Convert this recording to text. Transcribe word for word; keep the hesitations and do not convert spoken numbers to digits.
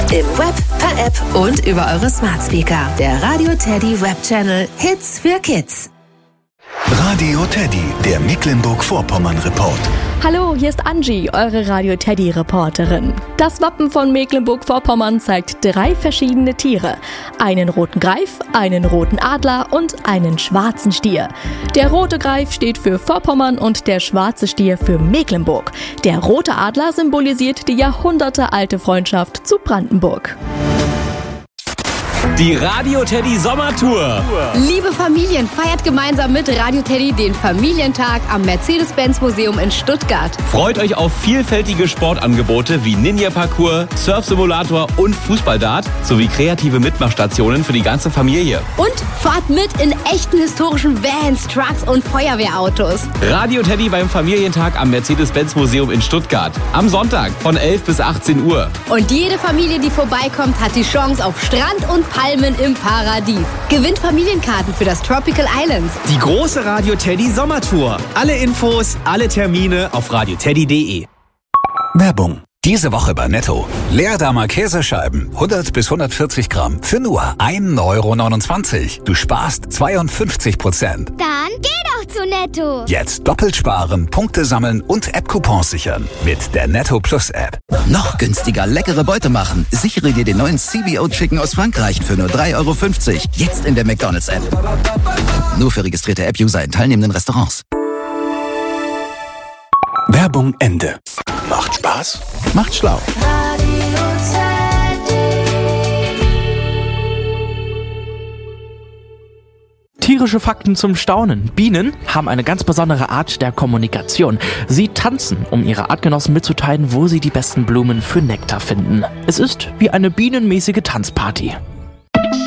Im Web, per App und über eure Smart Speaker. Der Radio Teddy Web Channel Hits für Kids. Radio Teddy, der Mecklenburg-Vorpommern-Report. Hallo, hier ist Angie, eure Radio Teddy-Reporterin. Das Wappen von Mecklenburg-Vorpommern zeigt drei verschiedene Tiere. Einen roten Greif, einen roten Adler und einen schwarzen Stier. Der rote Greif steht für Vorpommern und der schwarze Stier für Mecklenburg. Der rote Adler symbolisiert die jahrhundertealte Freundschaft zu Brandenburg. Die Radio Teddy Sommertour. Liebe Familien, feiert gemeinsam mit Radio Teddy den Familientag am Mercedes-Benz-Museum in Stuttgart. Freut euch auf vielfältige Sportangebote wie Ninja-Parcours, Surf-Simulator und Fußballdart sowie kreative Mitmachstationen für die ganze Familie. Und fahrt mit in echten historischen Vans, Trucks und Feuerwehrautos. Radio Teddy beim Familientag am Mercedes-Benz-Museum in Stuttgart. Am Sonntag von elf bis achtzehn Uhr. Und jede Familie, die vorbeikommt, hat die Chance auf Strand und Palmen im Paradies. Gewinnt Familienkarten für das Tropical Islands. Die große Radio Teddy Sommertour. Alle Infos, alle Termine auf radio teddy punkt de. Werbung. Diese Woche bei Netto. Leerdamer Käsescheiben, hundert bis hundertvierzig Gramm, für nur ein Euro neunundzwanzig. Du sparst zweiundfünfzig Prozent. Dann geh doch zu Netto. Jetzt doppelt sparen, Punkte sammeln und App-Coupons sichern. Mit der Netto Plus App. Noch günstiger leckere Beute machen. Sichere dir den neuen C B O Chicken aus Frankreich für nur drei Euro fünfzig. Jetzt in der McDonald's App. Nur für registrierte App-User in teilnehmenden Restaurants. Werbung Ende. Macht Spaß? Macht schlau. Tierische Fakten zum Staunen. Bienen haben eine ganz besondere Art der Kommunikation. Sie tanzen, um ihre Artgenossen mitzuteilen, wo sie die besten Blumen für Nektar finden. Es ist wie eine bienenmäßige Tanzparty.